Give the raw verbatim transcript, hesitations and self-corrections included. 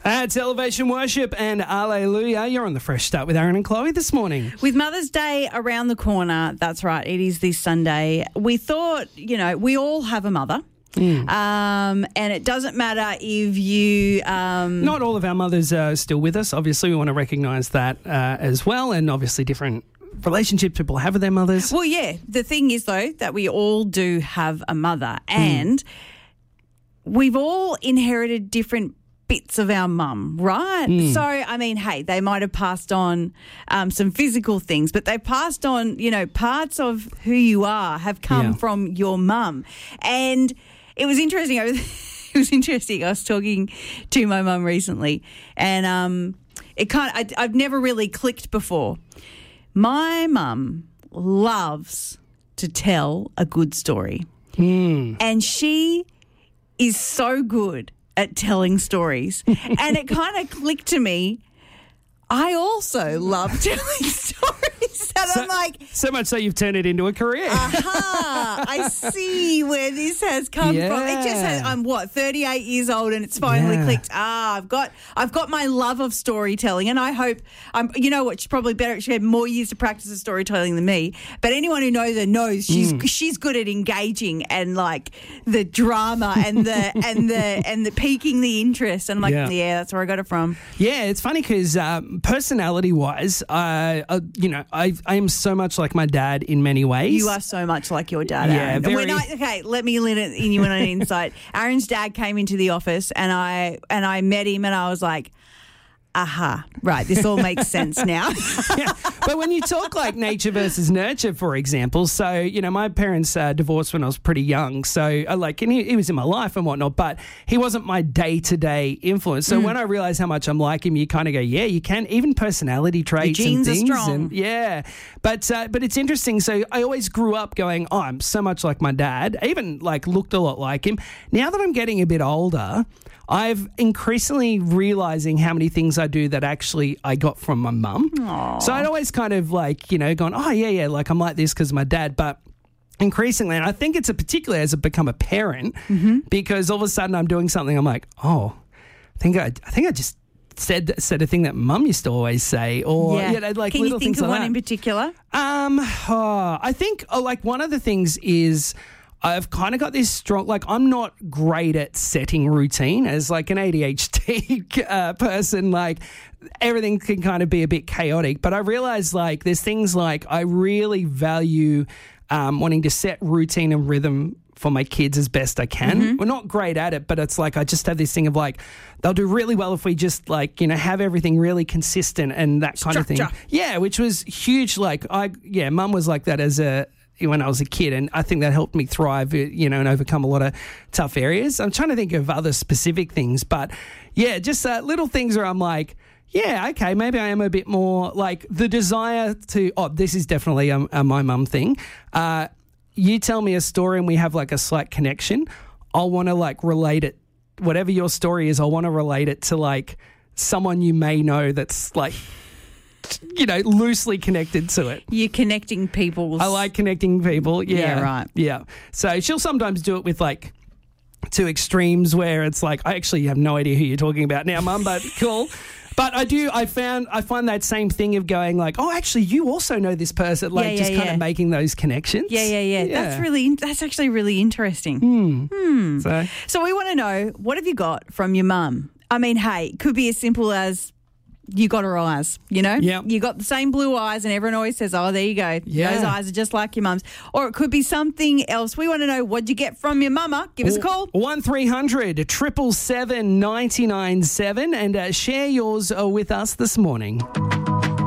It's Elevation Worship and Alleluia. You're on the Fresh Start with Aaron and Chloe this morning. With Mother's Day around the corner, that's right, it is this Sunday. We thought, you know, we all have a mother. Mm. Um, and it doesn't matter if you... Um, Not all of our mothers are still with us. Obviously, we want to recognise that uh, as well, and obviously different relationships people have with their mothers. Well, yeah. The thing is, though, that we all do have a mother, and mm. we've all inherited different bits of our mum, right? Mm. So, I mean, hey, they might have passed on um, some physical things, but they passed on, you know, parts of who you are have come yeah. from your mum. And it was interesting. I was, it was interesting. I was talking to my mum recently, and um, it kind of, I, I've never really clicked before. My mum loves to tell a good story, mm. and she is so good at telling stories. And it kind of clicked to me, I also love telling stories. And so, I'm like... So much so you've turned it into a career. Aha, I see where this has come yeah. from. It just has, I'm what, thirty-eight years old, and it's finally yeah. clicked. Ah, I've got I've got my love of storytelling, and I hope, I'm. you know what, she's probably better. She had more years to practice of storytelling than me. But anyone who knows her knows she's mm. she's good at engaging and like the drama and the and the and the piquing the interest. And I'm like, yeah, yeah that's where I got it from. Yeah, it's funny because um, personality-wise, uh, uh, you know, I I am so much like my dad in many ways. You are so much like your dad, yeah, Aaron. very... When I, okay, let me let it in you on an insight. Aaron's dad came into the office, and I and I met him, and I was like, aha, right, this all makes sense now. Yeah. But when you talk like nature versus nurture, for example, so, you know, my parents uh, divorced when I was pretty young. So, uh, like, and he, he was in my life and whatnot, but he wasn't my day-to-day influence. So mm. when I realised how much I'm like him, you kind of go, yeah, you can, even personality traits the genes and things. Are strong. And, yeah. But, uh, but it's interesting. So I always grew up going, oh, I'm so much like my dad. I even, like, looked a lot like him. Now that I'm getting a bit older, I've increasingly realising how many things I do that actually I got from my mum. So I'd always kind of like, you know, gone, oh, yeah, yeah, like I'm like this because of my dad. But increasingly, and I think it's a particularly as I become a parent, mm-hmm. because all of a sudden I'm doing something, I'm like, oh, I think I, I think I just said said a thing that mum used to always say, or yeah. you know, like Can little you think things of like one that. in particular? Um, oh, I think oh, like one of the things is I've kind of got this strong, like I'm not great at setting routine as like an A D H D uh, person, like everything can kind of be a bit chaotic, but I realize like there's things like I really value um, wanting to set routine and rhythm for my kids as best I can. Mm-hmm. We're not great at it, but it's like I just have this thing of like they'll do really well if we just like, you know, have everything really consistent and that kind Structure. of thing. Yeah, which was huge. Like I, yeah, mum was like that as a, when I was a kid, and I think that helped me thrive, you know, and overcome a lot of tough areas. I'm trying to think of other specific things, but yeah, just uh, little things where I'm like, yeah, okay, maybe I am a bit more like the desire to, oh, this is definitely a, a my mum thing. Uh, you tell me a story and we have like a slight connection. I'll want to like relate it, whatever your story is, I want to relate it to like someone you may know that's like, you know, loosely connected to it. You're connecting people. I like connecting people. Yeah. Yeah, right. Yeah. So she'll sometimes do it with like two extremes where it's like, I actually have no idea who you're talking about now, Mum, but cool. But I do, I found, I find that same thing of going like, oh, actually, you also know this person, like yeah, yeah, just kind yeah. of making those connections. Yeah, yeah, yeah, yeah. That's really, that's actually really interesting. Hmm. Hmm. So, so we want to know, what have you got from your mum? I mean, hey, it could be as simple as, you got her eyes, you know? Yep. You got the same blue eyes, and everyone always says, oh, there you go. Yeah. Those eyes are just like your mum's. Or it could be something else. We want to know, what'd you get from your mama? Give us a call. one three hundred, seven seven seven, nine nine seven and uh, share yours uh, with us this morning.